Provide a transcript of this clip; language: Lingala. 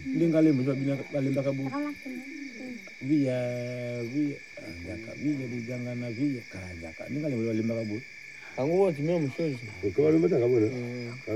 Lingale mbona balimba kabu. Via njaka via dijanga na via kanjaka. Lingale balimba kabu. Angu wote mimi mshozi. Kwa wale mtaka bwana.